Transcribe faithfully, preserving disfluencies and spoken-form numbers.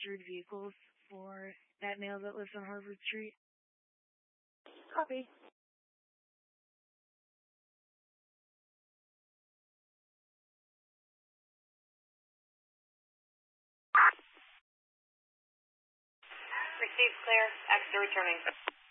registered vehicles for that male that lives on Harvard Street. Copy. Received, clear. Exeter returning.